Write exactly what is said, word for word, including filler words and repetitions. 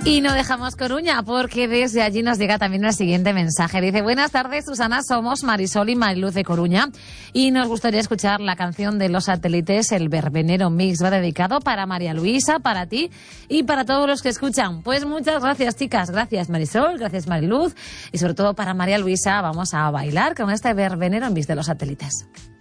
Y no dejamos Coruña, porque desde allí nos llega también el siguiente mensaje. Dice: buenas tardes, Susana, somos Marisol y Mariluz de Coruña y nos gustaría escuchar la canción de Los Satélites, El Verbenero Mix. Va dedicado para María Luisa, para ti y para todos los que escuchan. Pues muchas gracias, chicas. Gracias, Marisol, gracias, Mariluz, y sobre todo para María Luisa vamos a bailar con este Verbenero Mix de Los Satélites.